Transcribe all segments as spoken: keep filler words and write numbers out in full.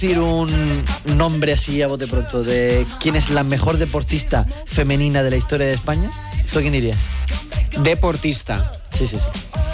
decir un nombre así a bote pronto de quién es la mejor deportista femenina de la historia de España, ¿tú quién dirías? Deportista. Sí, sí, sí.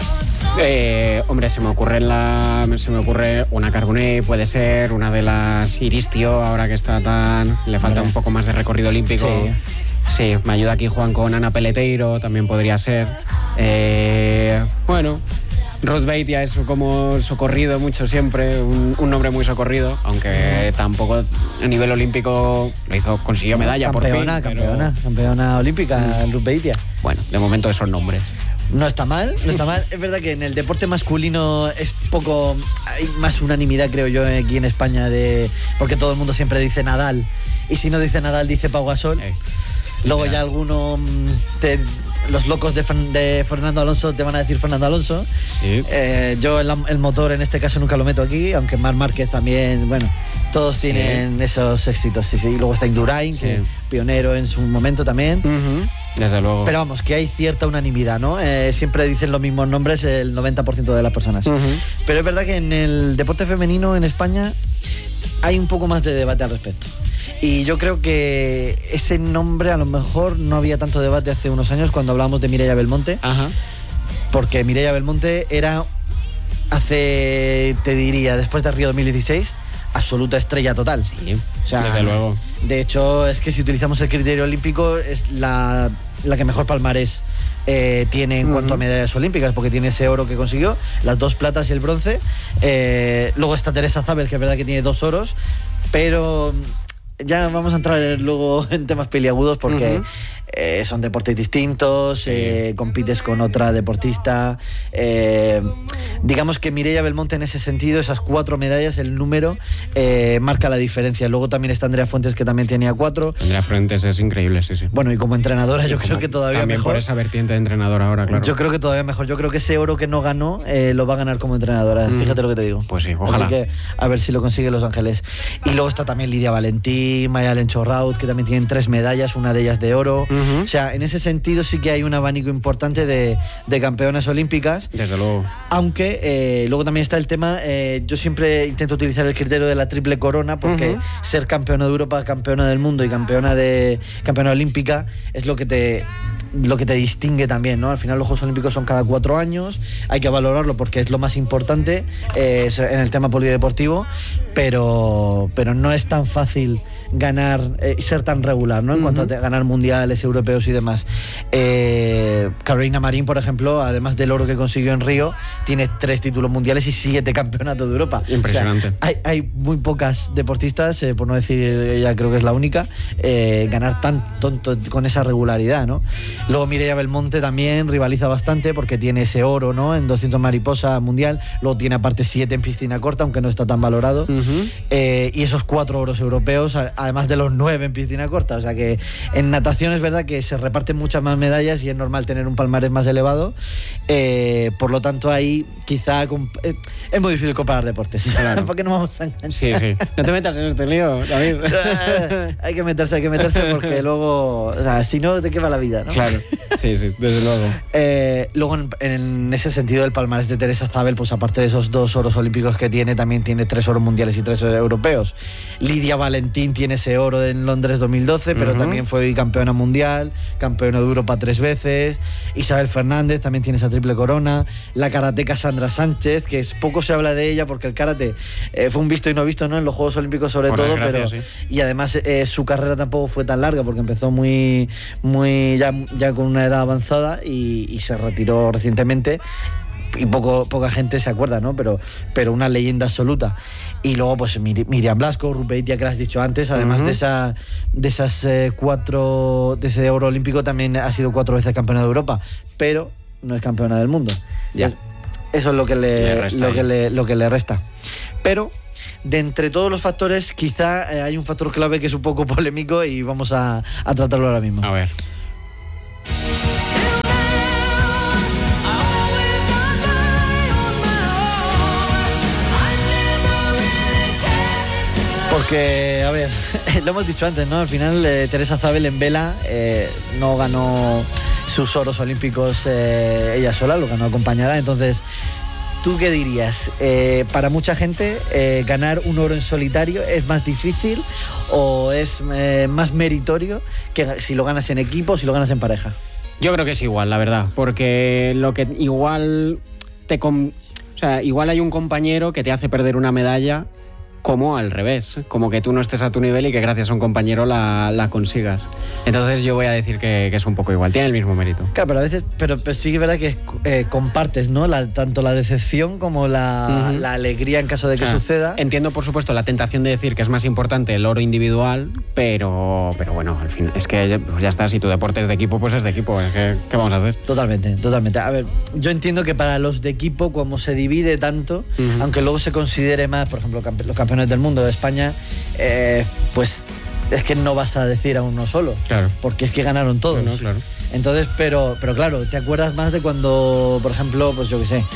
Eh, hombre, se me ocurre la, se me ocurre una Carbonell, puede ser, una de las Iristio, ahora que está tan... Le falta hombre. un poco más de recorrido olímpico. Sí. Sí, me ayuda aquí Juan con Ana Peleteiro, también podría ser. Eh, bueno, Ruth Beitia es como socorrido mucho siempre, un, un nombre muy socorrido, aunque tampoco a nivel olímpico lo hizo, consiguió medalla campeona, por fin. Campeona, pero... campeona olímpica, Ruth Beitia. Bueno, de momento esos nombres. No está mal, no está mal. Es verdad que en el deporte masculino es poco... Hay más unanimidad, creo yo, aquí en España, de porque todo el mundo siempre dice Nadal. Y si no dice Nadal, dice Pau Gasol. Eh, Luego literal. ya algunos... Te, los locos de, de Fernando Alonso te van a decir Fernando Alonso. Sí. Eh, yo el, el motor en este caso nunca lo meto aquí, aunque Marc Márquez también, bueno, todos Sí. tienen esos éxitos. Sí, sí. Y luego está Indurain, Sí. que pionero en su momento también. Uh-huh. Desde luego. Pero vamos, que hay cierta unanimidad, ¿no? Eh, siempre dicen los mismos nombres el noventa por ciento de las personas. Uh-huh. Pero es verdad que en el deporte femenino en España hay un poco más de debate al respecto. Y yo creo que ese nombre a lo mejor no había tanto debate hace unos años cuando hablábamos de Mireia Belmonte. Ajá. Porque Mireia Belmonte era, hace, te diría, después de Río dos mil dieciséis, absoluta estrella total. Sí, O sea, desde luego. De hecho, es que si utilizamos el criterio olímpico, es la, la que mejor palmarés eh, tiene en uh-huh. cuanto a medallas olímpicas, porque tiene ese oro que consiguió, las dos platas y el bronce. Eh, luego está Teresa Zabel, que es verdad que tiene dos oros, pero ya vamos a entrar luego en temas peliagudos porque... Uh-huh. Eh, son deportes distintos, sí. eh, compites con otra deportista. Eh, digamos que Mireia Belmonte en ese sentido, esas cuatro medallas, el número eh, marca la diferencia. Luego también está Andrea Fuentes, que también tenía cuatro. Andrea Fuentes es increíble, sí, sí. Bueno, y como entrenadora y yo como, creo que todavía también mejor. Por esa vertiente de entrenadora ahora, claro. Yo creo que todavía mejor. Yo creo que ese oro que no ganó eh, lo va a ganar como entrenadora. Mm. Fíjate lo que te digo. Pues sí, ojalá. Así que a ver si lo consigue Los Ángeles. Y luego está también Lidia Valentín, Mayalen Chorraut, que también tienen tres medallas, una de ellas de oro. Uh-huh. O sea, en ese sentido sí que hay un abanico importante de, de campeonas olímpicas. Desde luego. Aunque eh, luego también está el tema, eh, yo siempre intento utilizar el criterio de la triple corona, porque uh-huh. ser campeona de Europa, campeona del mundo y campeona de campeona olímpica es lo que te lo que te distingue también, ¿no? Al final los Juegos Olímpicos son cada cuatro años, hay que valorarlo porque es lo más importante eh, en el tema polideportivo, pero, pero no es tan fácil ganar y eh, ser tan regular, ¿no? En uh-huh. cuanto a te, ganar mundiales, europeos y demás. Eh, Carolina Marín, por ejemplo, además del oro que consiguió en Río, tiene tres títulos mundiales y siete campeonatos de Europa. Impresionante. O sea, hay, hay muy pocas deportistas, eh, por no decir ella creo que es la única, eh, ganar tan tonto con esa regularidad, ¿no? Luego Mireia Belmonte también rivaliza bastante porque tiene ese oro, ¿no? En doscientos mariposa mundial, luego tiene aparte siete en piscina corta, aunque no está tan valorado, uh-huh. eh, y esos cuatro oros europeos, además de los nueve en piscina corta. O sea que en natación es verdad que se reparten muchas más medallas y es normal tener un palmarés más elevado, eh, por lo tanto ahí quizá comp- eh, es muy difícil comparar deportes, claro. ¿Por qué no vamos a enganchar? Sí, sí. No te metas en este lío, David. Hay que meterse, hay que meterse porque luego, o sea, si no, ¿de qué va la vida, no? Claro, sí, sí, desde luego. Eh, luego en, en ese sentido el palmarés de Teresa Zabel, pues aparte de esos dos oros olímpicos que tiene, también tiene tres oros mundiales y tres europeos. Lidia Valentín tiene ese oro en Londres dos mil doce, pero uh-huh. también fue campeona mundial, campeona de Europa tres veces. Isabel Fernández también tiene esa triple corona. La karateca Sandra Sánchez, que es, poco se habla de ella porque el karate eh, fue un visto y no visto, ¿no? En los Juegos Olímpicos sobre Por todo, pero sí. Y además eh, su carrera tampoco fue tan larga porque empezó muy, muy ya, ya con una edad avanzada y, y se retiró recientemente. Y poco, poca gente se acuerda, ¿no? Pero, pero una leyenda absoluta. Y luego, pues, Mir- Miriam Blasco, Ruth Beitia, que lo has dicho antes, además uh-huh. de esa de esas eh, cuatro, de ese oro olímpico, también ha sido cuatro veces campeona de Europa, pero no es campeona del mundo. Ya. Es, eso es lo que le, le lo que le, lo que le resta. Pero de entre todos los factores, quizá eh, hay un factor clave que es un poco polémico y vamos a, a tratarlo ahora mismo. A ver. Porque, a ver, lo hemos dicho antes, ¿no? Al final, eh, Teresa Zabel en vela eh, no ganó sus oros olímpicos eh, ella sola, lo ganó acompañada. Entonces, ¿tú qué dirías? Eh, para mucha gente, eh, ganar un oro en solitario es más difícil o es eh, más meritorio que si lo ganas en equipo o si lo ganas en pareja. Yo creo que es igual, la verdad, porque lo que igual te... Com- o sea, igual hay un compañero que te hace perder una medalla como al revés, como que tú no estés a tu nivel y que gracias a un compañero la, la consigas. Entonces yo voy a decir que, que es un poco igual, tiene el mismo mérito. Claro, pero a veces, pero, pero sí que es verdad que eh, compartes, ¿no? La, tanto la decepción como la, uh-huh. la alegría en caso de que ah, suceda. Entiendo, por supuesto, la tentación de decir que es más importante el oro individual, pero, pero bueno, al fin, es que pues ya está, si tu deporte es de equipo, pues es de equipo, ¿qué, qué vamos a hacer? Totalmente, totalmente. A ver, yo entiendo que para los de equipo, como se divide tanto, uh-huh. aunque luego se considere más, por ejemplo, campe- los campeones del mundo de España, eh, pues es que no vas a decir a uno solo, claro. porque es que ganaron todos. No, no, claro. Entonces, pero, pero claro, te acuerdas más de cuando, por ejemplo, pues yo qué sé,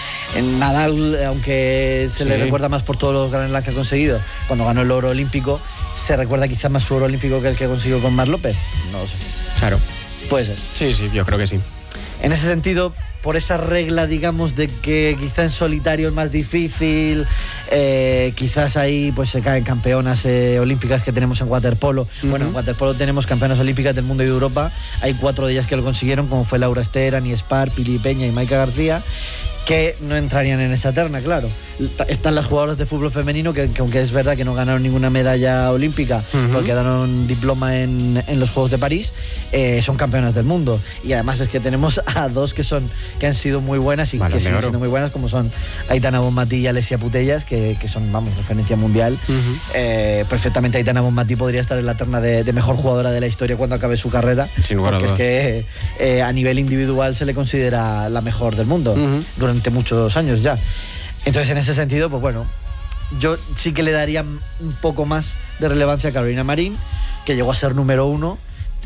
en Nadal, aunque se sí. le recuerda más por todos los Grand Slam que ha conseguido, cuando ganó el oro olímpico, se recuerda quizás más su oro olímpico que el que consiguió con Marc López. No lo sé. Claro. Puede ser. Sí, sí, yo creo que sí. En ese sentido, por esa regla, digamos, de que quizá en solitario es más difícil, eh, quizás ahí pues se caen campeonas eh, olímpicas que tenemos en waterpolo. Uh-huh. Bueno, en waterpolo tenemos campeonas olímpicas del mundo y de Europa. Hay cuatro de ellas que lo consiguieron, como fue Laura Ester, Ani Espar, Pili Peña y Maika García, que no entrarían en esa terna, claro. Están las jugadoras de fútbol femenino que, que aunque es verdad que no ganaron ninguna medalla olímpica, uh-huh. porque ganaron diploma en, en los Juegos de París, eh, son campeonas del mundo. Y además es que tenemos a dos que son que han sido muy buenas y vale, que siguen siendo muy buenas, como son Aitana Bonmatí y Alessia Putellas, que, que son, vamos, referencia mundial. Uh-huh. Eh, perfectamente Aitana Bonmatí podría estar en la terna de, de mejor jugadora de la historia cuando acabe su carrera, sin lugar a dudas. Porque es que eh, a nivel individual se le considera la mejor del mundo, uh-huh. durante muchos años ya. Entonces, en ese sentido, pues bueno, yo sí que le daría un poco más de relevancia a Carolina Marín, que llegó a ser número uno.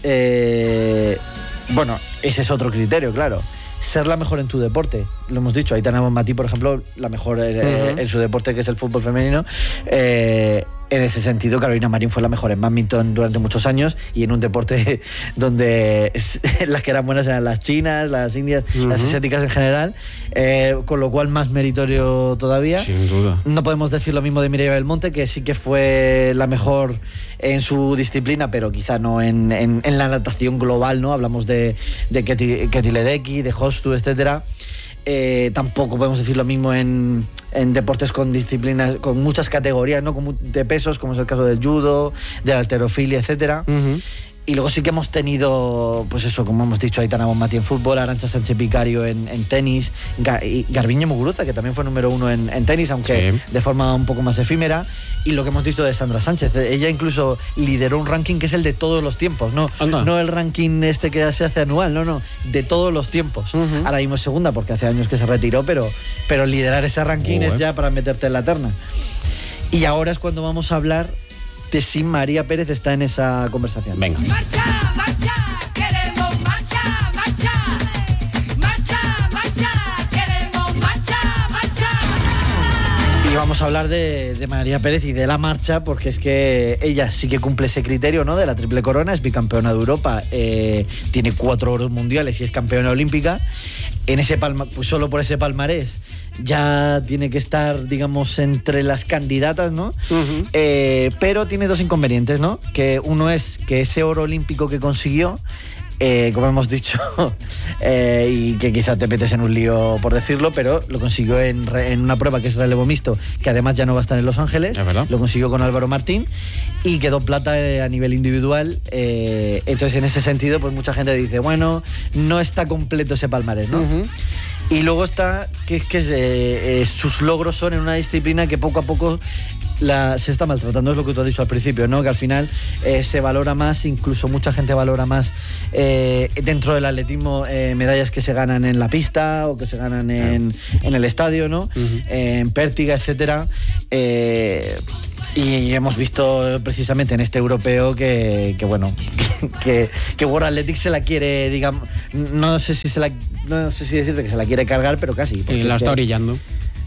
Eh, bueno, ese es otro criterio, claro. Ser la mejor en tu deporte. Lo hemos dicho, Aitana Bonmatí, por ejemplo, la mejor eh, uh-huh. en su deporte, que es el fútbol femenino. Eh, en ese sentido, Carolina Marín fue la mejor en bádminton durante muchos años y en un deporte donde las que eran buenas eran las chinas, las indias, uh-huh. las asiáticas en general, eh, con lo cual más meritorio todavía. Sin duda. No podemos decir lo mismo de Mireia Belmonte, que sí que fue la mejor en su disciplina, pero quizá no en, en, en la natación global, ¿no? Hablamos de, de Keti, Keti Ledecky, de Hostu, etcétera. Eh, tampoco podemos decir lo mismo en, en deportes con disciplinas, con muchas categorías, ¿no? Como de pesos, como es el caso del judo, de la halterofilia, etcétera. Uh-huh. Y luego sí que hemos tenido, pues eso, como hemos dicho, Aitana Bonmatí en fútbol, Arantxa Sánchez Vicario en, en tenis, Gar- y Garbiñe Muguruza, que también fue número uno en, en tenis, aunque sí. de forma un poco más efímera. Y lo que hemos dicho de Sandra Sánchez, ella incluso lideró un ranking que es el de todos los tiempos, no, no el ranking este que se hace anual, no, no, de todos los tiempos. Uh-huh. Ahora mismo es segunda porque hace años que se retiró, pero, pero liderar ese ranking uh, es ya para meterte en la terna. Y ahora es cuando vamos a hablar de si María Pérez está en esa conversación. Venga. Marcha, marcha, queremos marcha, marcha. Marcha, marcha, queremos marcha, marcha. Y vamos a hablar de, de María Pérez y de la marcha, porque es que ella sí que cumple ese criterio, ¿no? De la triple corona, es bicampeona de Europa, eh, tiene cuatro oros mundiales y es campeona olímpica. En ese palma, pues solo por ese palmarés ya tiene que estar, digamos, entre las candidatas, ¿no? Uh-huh. Eh, pero tiene dos inconvenientes, ¿no? Que uno es que ese oro olímpico que consiguió, eh, como hemos dicho, eh, y que quizá te metes en un lío por decirlo, pero lo consiguió en, re, en una prueba que es relevo mixto, que además ya no va a estar en Los Ángeles. ¿Es verdad? Lo consiguió con Álvaro Martín y quedó plata eh, a nivel individual. Eh, entonces, en ese sentido, pues mucha gente dice, bueno, no está completo ese palmarés, ¿no? Uh-huh. Y luego está que es que eh, eh, sus logros son en una disciplina que poco a poco la, se está maltratando, es lo que tú has dicho al principio, ¿no? Que al final eh, se valora más, incluso mucha gente valora más eh, dentro del atletismo eh, medallas que se ganan en la pista o que se ganan en, en el estadio, ¿no? Uh-huh. eh, en pértiga, etcétera. Eh, y hemos visto precisamente en este europeo que, que bueno, que, que, que World Athletics se la quiere, digamos, no sé si se la, no sé si decirte que se la quiere cargar, pero casi. Y la está orillando.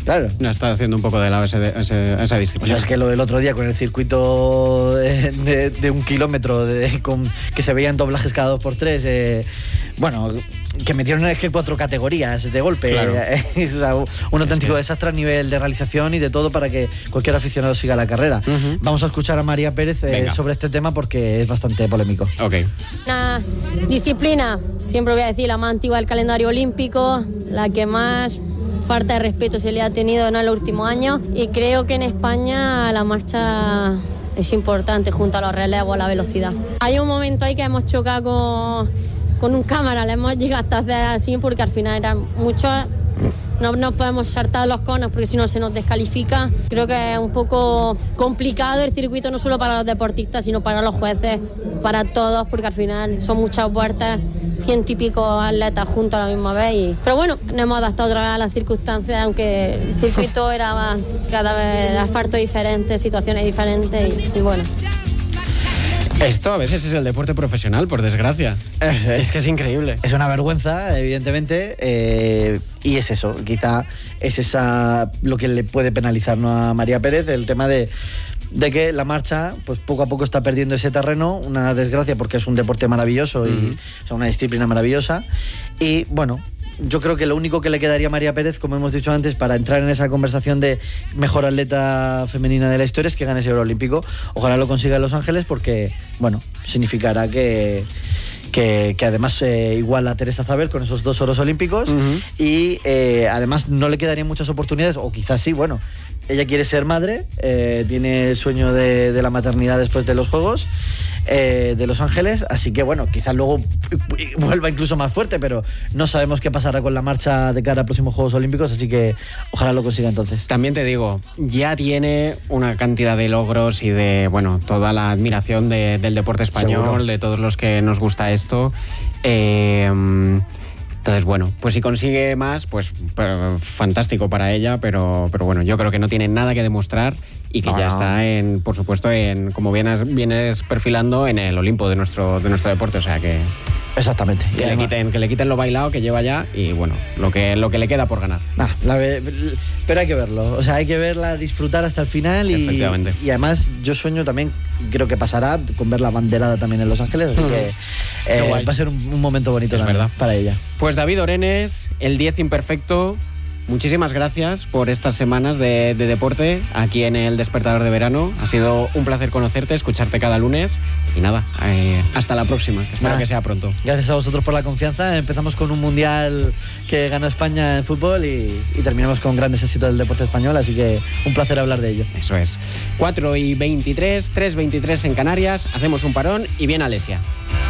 Claro. No está haciendo un poco de lado ese, ese, esa O disciplina. sea, es que lo del otro día con el circuito de, de, de un kilómetro de, con, que se veían doblajes cada dos por tres, eh, bueno, que metieron es que cuatro categorías de golpe. Claro. Eh, es, o sea, un auténtico es que... desastre a nivel de realización y de todo para que cualquier aficionado siga la carrera. Uh-huh. Vamos a escuchar a María Pérez eh, sobre este tema porque es bastante polémico. Ok. Una disciplina, siempre voy a decir, la más antigua del calendario olímpico, la que más falta de respeto se le ha tenido en los últimos años, y creo que en España la marcha es importante junto a los relevos, a la velocidad. Hay un momento ahí que hemos chocado con, con un cámara, le hemos llegado hasta hacer así porque al final eran muchos. No nos podemos saltar los conos porque si no se nos descalifica. Creo que es un poco complicado el circuito, no solo para los deportistas, sino para los jueces, para todos, porque al final son muchas vueltas, ciento y pico atletas juntos a la misma vez. Y... Pero bueno, nos hemos adaptado otra vez a las circunstancias, aunque el circuito era más, cada vez asfalto diferente, situaciones diferentes y, y bueno. Esto a veces es el deporte profesional, por desgracia. Es que es increíble. Es una vergüenza, evidentemente, eh, y es eso, quizá es esa lo que le puede penalizar, ¿no?, a María Pérez, el tema de, de que la marcha pues poco a poco está perdiendo ese terreno, una desgracia porque es un deporte maravilloso y uh-huh. o sea, una disciplina maravillosa, y bueno, yo creo que lo único que le quedaría a María Pérez, como hemos dicho antes, para entrar en esa conversación de mejor atleta femenina de la historia, es que gane ese oro olímpico. Ojalá lo consiga en Los Ángeles porque, bueno, significará que, que, que además eh, iguala a Teresa Zabel con esos dos oros olímpicos uh-huh. y eh, además no le quedarían muchas oportunidades, o quizás sí, bueno. Ella quiere ser madre, eh, tiene el sueño de, de la maternidad después de los Juegos eh, de Los Ángeles, así que bueno, quizás luego vuelva incluso más fuerte, pero no sabemos qué pasará con la marcha de cara a próximos Juegos Olímpicos, así que ojalá lo consiga entonces. También te digo, ya tiene una cantidad de logros y de, bueno, toda la admiración de, del deporte español, seguro, de todos los que nos gusta esto. Eh, Entonces, bueno, pues si consigue más, pues pero, fantástico para ella, pero, pero bueno, yo creo que no tiene nada que demostrar y que no, ya no. está, en, por supuesto, en como vienes, vienes perfilando en el Olimpo de nuestro, de nuestro deporte, o sea que... Exactamente. Que, le quiten, que le quiten lo bailado que lleva ya y bueno, lo que, lo que le queda por ganar. Nah, la, pero hay que verlo, o sea, hay que verla, disfrutar hasta el final y, efectivamente. Y además yo sueño también, creo que pasará con ver la banderada también en Los Ángeles, así mm. que eh, va a ser un, un momento bonito también, verdad, para ella. Pues David Orenes, el diez imperfecto, muchísimas gracias por estas semanas de, de deporte aquí en el Despertador de Verano. Ha sido un placer conocerte, escucharte cada lunes y nada, eh, hasta la próxima. Espero nada. que sea pronto. Gracias a vosotros por la confianza. Empezamos con un mundial que ganó España en fútbol y, y terminamos con grandes éxitos del deporte español, así que un placer hablar de ello. Eso es. cuatro y veintitrés, tres y veintitrés en Canarias, hacemos un parón y viene Alesia.